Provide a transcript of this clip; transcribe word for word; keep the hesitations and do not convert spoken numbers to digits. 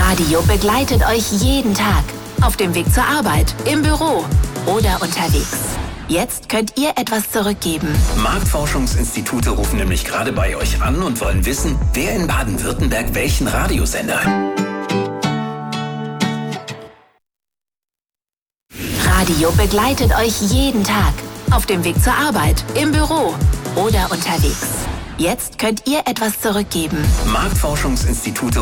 Radio begleitet euch jeden Tag. Auf dem Weg zur Arbeit, im Büro oder unterwegs. Jetzt könnt ihr etwas zurückgeben. Marktforschungsinstitute rufen nämlich gerade bei euch an und wollen wissen, wer in Baden-Württemberg welchen Radiosender hört. Radio begleitet euch jeden Tag. Auf dem Weg zur Arbeit, im Büro oder unterwegs. Jetzt könnt ihr etwas zurückgeben. Marktforschungsinstitute